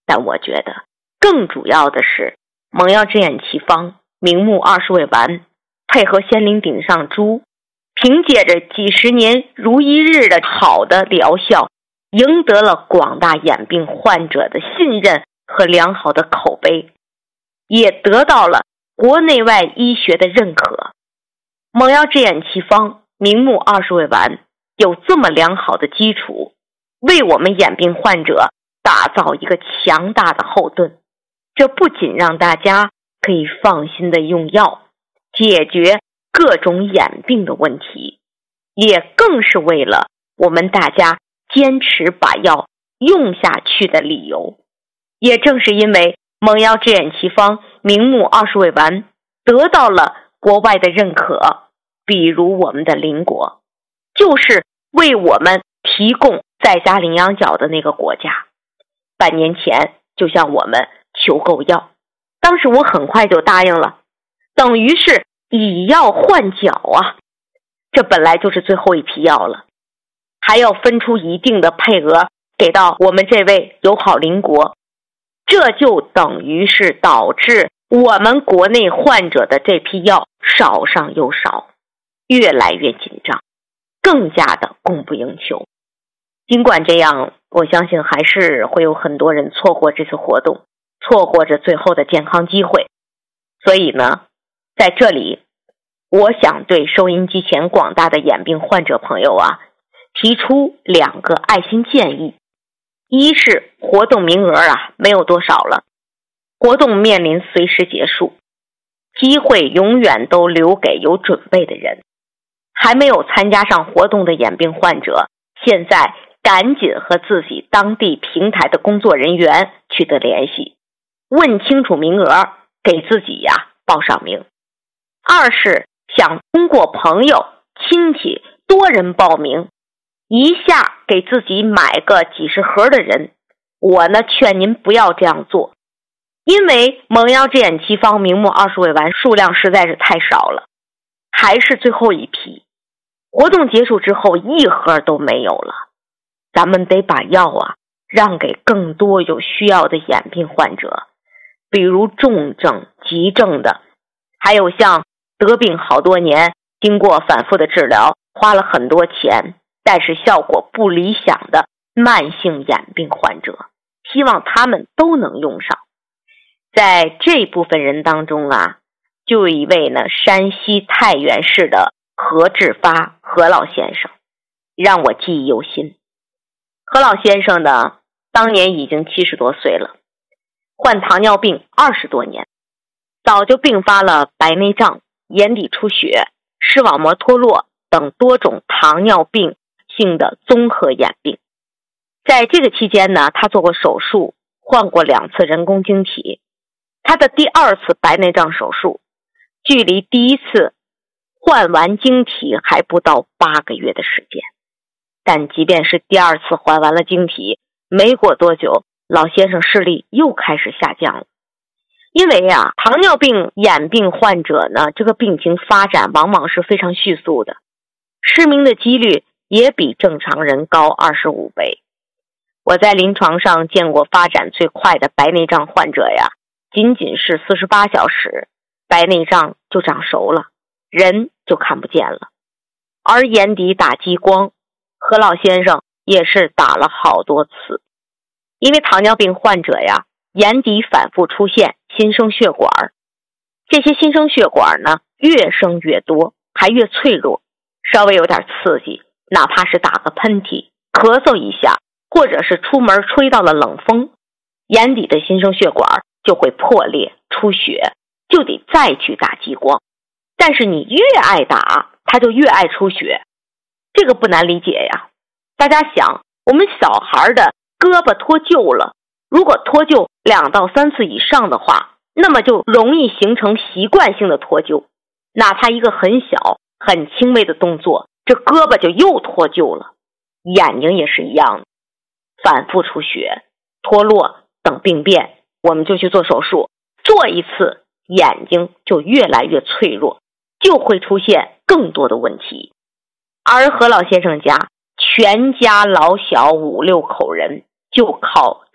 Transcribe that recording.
但我觉得更主要的是蒙药之眼奇方明目20味丸配合仙灵顶上珠，凭借着几十年如一日的好的疗效，赢得了广大眼病患者的信任和良好的口碑，也得到了国内外医学的认可。蒙药之眼奇方明目20味丸有这么良好的基础，为我们眼病患者打造一个强大的后盾。这不仅让大家可以放心的用药，解决各种眼病的问题，也更是为了我们大家坚持把药用下去的理由。也正是因为蒙药之眼奇方明目20味丸得到了国外的认可，比如我们的邻国，就是为我们提供在家领养脚的那个国家，半年前就向我们求购药，当时我很快就答应了，等于是以药换脚啊。这本来就是最后一批药了，还要分出一定的配额给到我们这位友好邻国，这就等于是导致我们国内患者的这批药少上又少，越来越紧张，更加的供不应求。尽管这样，我相信还是会有很多人错过这次活动，错过着最后的健康机会。所以呢，在这里我想对收音机前广大的眼病患者朋友啊，提出2个爱心建议。一是活动名额啊没有多少了，活动面临随时结束，机会永远都留给有准备的人。还没有参加上活动的眼病患者，现在赶紧和自己当地平台的工作人员取得联系，问清楚名额，给自己报上名。二是想通过朋友、亲戚多人报名，一下给自己买个几十盒的人，我呢劝您不要这样做，因为蒙药之眼奇方明目20味丸数量实在是太少了，还是最后一批，活动结束之后一盒都没有了。咱们得把药让给更多有需要的眼病患者，比如重症、急症的，还有像得病好多年，经过反复的治疗，花了很多钱，但是效果不理想的慢性眼病患者，希望他们都能用上。在这部分人当中就有一位呢，山西太原市的何志发何老先生，让我记忆犹新。何老先生呢，当年已经70多岁了，患糖尿病20多年，早就并发了白内障、眼底出血、视网膜脱落等多种糖尿病性的综合眼病。在这个期间呢，他做过手术，换过2次人工晶体。他的第2次白内障手术，距离第1次换完晶体还不到8个月的时间。但即便是第2次换完了晶体，没过多久，老先生视力又开始下降了。因为糖尿病眼病患者呢，这个病情发展往往是非常迅速的，失明的几率也比正常人高25倍。我在临床上见过发展最快的白内障患者仅仅是48小时，白内障就长熟了，人就看不见了。而眼底打激光，何老先生也是打了好多次。因为糖尿病患者眼底反复出现新生血管，这些新生血管呢越生越多，还越脆弱，稍微有点刺激，哪怕是打个喷嚏、咳嗽一下，或者是出门吹到了冷风，眼底的新生血管就会破裂出血，就得再去打激光。但是你越爱打，它就越爱出血，这个不难理解大家想，我们小孩的胳膊脱臼了，如果脱臼2到3次以上的话，那么就容易形成习惯性的脱臼，哪怕一个很小很轻微的动作，这胳膊就又脱臼了。眼睛也是一样的，反复出血、脱落等病变，我们就去做手术，做一次眼睛就越来越脆弱，就会出现更多的问题。而何老先生家全家老小5、6口人就靠